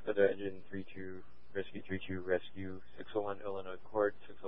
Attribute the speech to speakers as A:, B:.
A: for the Engine 32 Rescue 601 Illinois Court,